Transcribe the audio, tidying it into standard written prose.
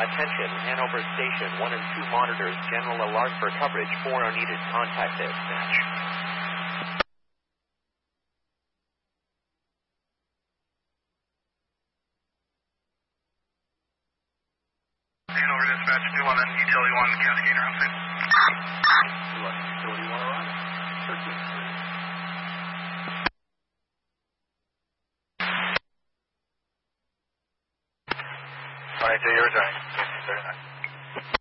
Attention, Hanover Station 1 and 2 monitors. General alarm for coverage. 4 are needed. Contact dispatch. Hanover Dispatch 211, Utility 1, Cascade around site. 211, Utility 1 arrived. 13. All right, Jay, you're returning. 39.